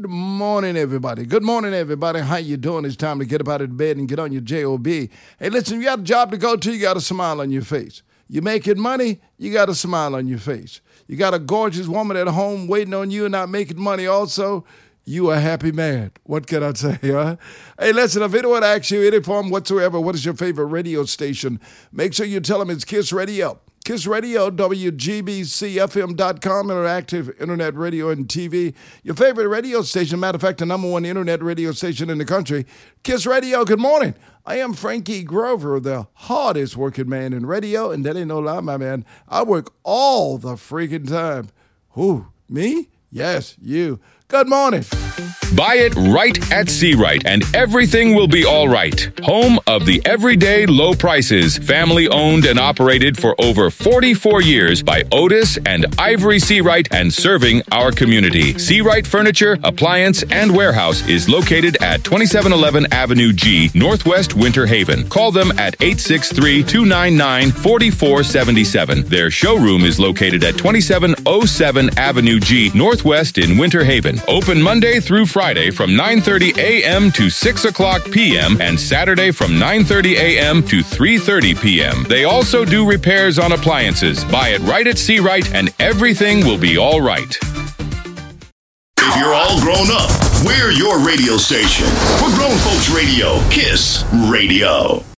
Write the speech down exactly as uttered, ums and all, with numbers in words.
Good morning, everybody. Good morning, everybody. How you doing? It's time to get up out of bed and get on your job. Hey, listen, you got a job to go to, you got a smile on your face. You making money, you got a smile on your face. You got a gorgeous woman at home waiting on you and not making money also, you a happy man. What can I say, huh? Hey, listen, if anyone asks you any form whatsoever, what is your favorite radio station, make sure you tell them it's Kiss Radio. Kiss Radio, W G B C F M dot com, interactive internet radio and T V. Your favorite radio station, matter of fact, the number one internet radio station in the country. Kiss Radio, good morning. I am Frankie Grover, the hardest working man in radio, and that ain't no lie, my man. I work all the freaking time. Who, me? Yes, you. Good morning. Buy it right at Seawright, and everything will be all right. Home of the everyday low prices. Family owned and operated for over forty-four years by Otis and Ivory Seawright, and serving our community. Seawright Furniture, Appliance, and Warehouse is located at twenty-seven eleven Avenue G, Northwest Winter Haven. Call them at eight six three, two nine nine, four four seven seven. Their showroom is located at twenty-seven oh seven Avenue G, Northwest in Winter Haven. Open Monday through Friday from nine thirty a.m. to six o'clock p.m. and Saturday from nine thirty a.m. to three thirty p.m. They also do repairs on appliances. Buy it right at Seawright and everything will be all right. If you're all grown up, we're your radio station. We're Grown Folks Radio, Kiss Radio.